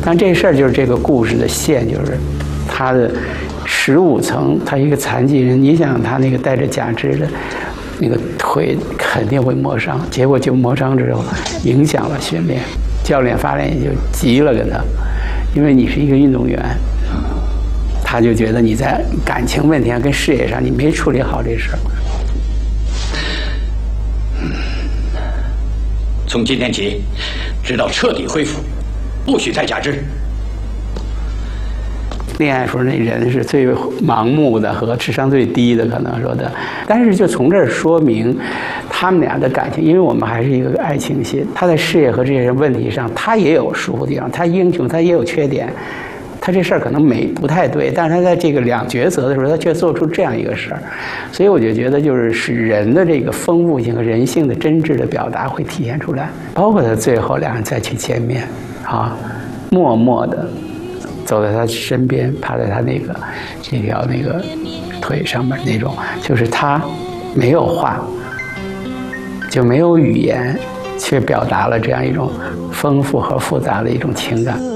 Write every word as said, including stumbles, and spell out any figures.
但这事儿就是这个故事的线，就是他的十五层，他一个残疾人，你想他那个带着假肢的那个腿肯定会磨伤，结果就磨伤之后影响了训练，教练发现就急了跟他，因为你是一个运动员，他就觉得你在感情问题上跟事业上你没处理好这事儿。 从今天起，直到彻底恢复，不许再假肢。 恋爱时候那人是最盲目的和智商最低的，可能说的。但是就从这儿说明他们俩的感情，因为我们还是一个爱情戏。他在事业和这些问题上，他也有疏忽地方，他英雄，他也有缺点。他这事儿可能没不太对，但是他在这个两抉择的时候，他却做出这样一个事儿，所以我就觉得就是使人的这个丰富性和人性的真挚的表达会体现出来，包括他最后两人再去见面，啊，默默的走在他身边，趴在他那个这条那个腿上面那种，就是他没有话，就没有语言，却表达了这样一种丰富和复杂的一种情感。